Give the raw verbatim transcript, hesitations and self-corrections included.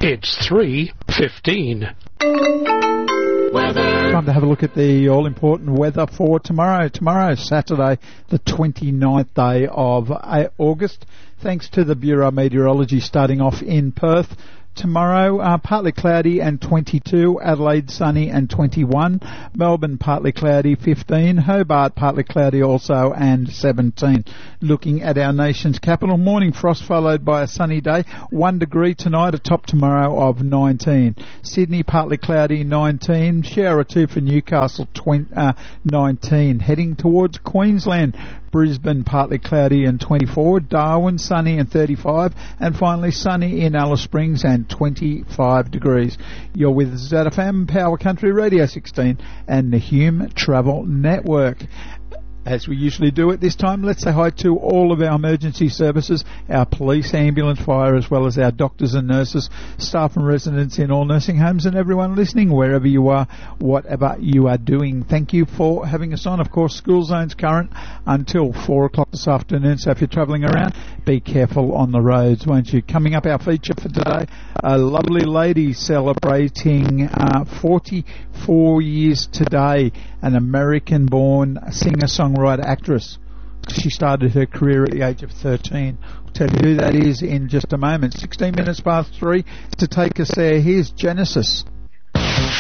It's three fifteen. Weather. Time to have a look at the all-important weather for tomorrow. Tomorrow, Saturday, the twenty-ninth day of August. Thanks to the Bureau of Meteorology starting off in Perth. Tomorrow, uh, partly cloudy and twenty-two, Adelaide sunny and twenty-one, Melbourne partly cloudy fifteen, Hobart partly cloudy also and seventeen. Looking at our nation's capital, morning frost followed by a sunny day, one degree tonight, a top tomorrow of nineteen. Sydney partly cloudy nineteen, shower or two for Newcastle twenty, uh, nineteen. Heading towards Queensland, Brisbane partly cloudy and twenty-four, Darwin sunny and thirty-five, and finally sunny in Alice Springs and twenty-five degrees. You're with Z F M, Power Country Radio sixteen and the Hume Travel Network. As we usually do at this time, let's say hi to all of our emergency services, our police, ambulance, fire, as well as our doctors and nurses, staff and residents in all nursing homes, and everyone listening, wherever you are, whatever you are doing. Thank you for having us on. Of course, school zones current until four o'clock this afternoon, so if you're travelling around, be careful on the roads, won't you? Coming up, our feature for today, a lovely lady celebrating uh, forty-four years today, an American-born singer-songwriter actress. She started her career at the age of thirteen. I'll tell you who that is in just a moment. sixteen minutes past three to take us there. Here's Genesis.